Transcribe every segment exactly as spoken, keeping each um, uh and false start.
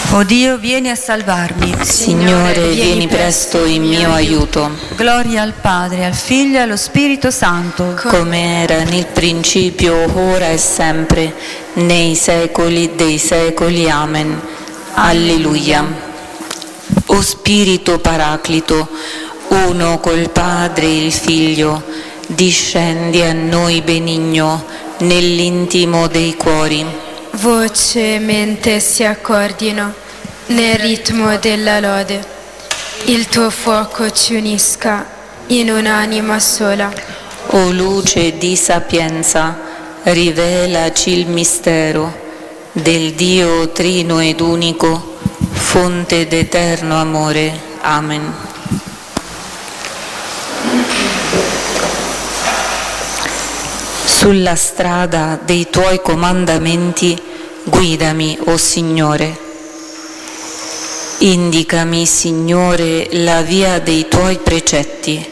O Dio, vieni a salvarmi. Signore, vieni presto in mio aiuto. Gloria al Padre, al Figlio e allo Spirito Santo, come era nel principio, ora e sempre, nei secoli dei secoli. Amen. Alleluia. O Spirito Paraclito, uno col Padre e il Figlio, discendi a noi benigno nell'intimo dei cuori. Voce e mente si accordino nel ritmo della lode. Il tuo fuoco ci unisca in un'anima sola. O luce di sapienza, rivelaci il mistero del Dio trino ed unico, fonte d'eterno amore. Amen. Sulla strada dei tuoi comandamenti guidami, o Signore. Indicami, Signore, la via dei tuoi precetti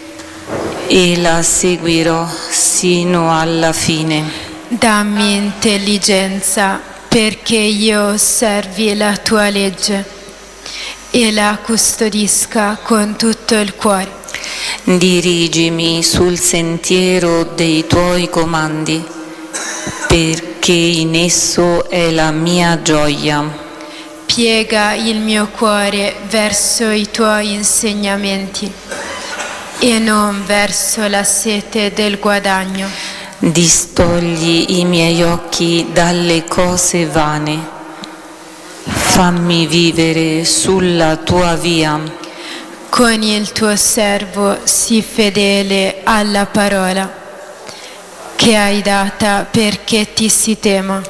e la seguirò sino alla fine. Dammi intelligenza perché io osservi la tua legge e la custodisca con tutto il cuore. Dirigimi sul sentiero dei tuoi comandi, perché in esso è la mia gioia. Piega il mio cuore verso i tuoi insegnamenti e non verso la sete del guadagno. Distogli i miei occhi dalle cose vane. Fammi vivere sulla tua via. Con il tuo servo sii fedele alla parola che hai data perché ti si tema.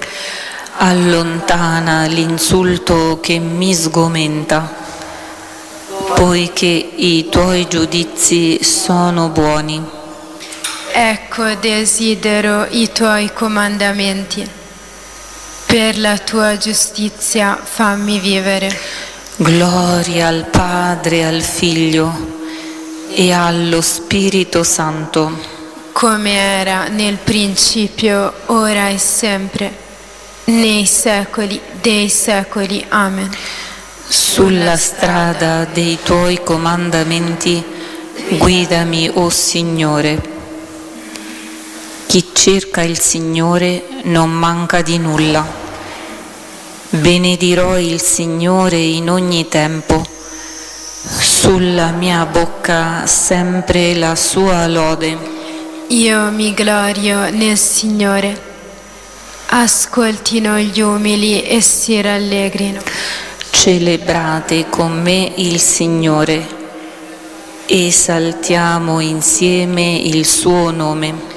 Allontana l'insulto che mi sgomenta, poiché i tuoi giudizi sono buoni. Ecco, desidero i tuoi comandamenti. Per la tua giustizia fammi vivere. Gloria al Padre, al Figlio e allo Spirito Santo, come era nel principio, ora e sempre, nei secoli dei secoli. Amen. Sulla strada dei tuoi comandamenti guidami, o Signore. Chi cerca il Signore non manca di nulla. Benedirò il Signore in ogni tempo, sulla mia bocca sempre la sua lode. Io mi glorio nel Signore, ascoltino gli umili e si rallegrino. Celebrate con me il Signore, esaltiamo insieme il suo nome.